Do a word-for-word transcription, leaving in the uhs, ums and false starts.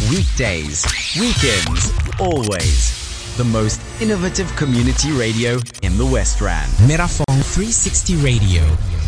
Weekdays, weekends, always. The most innovative community radio in the West Rand. Metafong three sixty Radio.